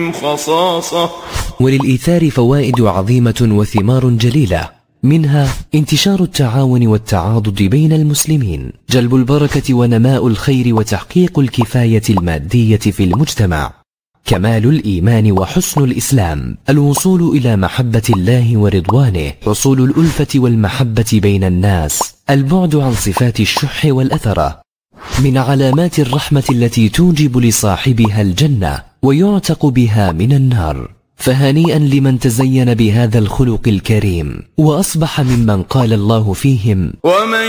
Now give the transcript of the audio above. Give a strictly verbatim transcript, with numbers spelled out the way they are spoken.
خصاصة. وللإيثار فوائد عظيمة وثمار جليلة، منها انتشار التعاون والتعاضد بين المسلمين، جلب البركة ونماء الخير وتحقيق الكفاية المادية في المجتمع، كمال الإيمان وحسن الإسلام، الوصول إلى محبة الله ورضوانه، حصول الألفة والمحبة بين الناس، البعد عن صفات الشح والأثرة، من علامات الرحمة التي توجب لصاحبها الجنة ويعتق بها من النار. فهنيئا لمن تزين بهذا الخلق الكريم وأصبح ممن قال الله فيهم: ومن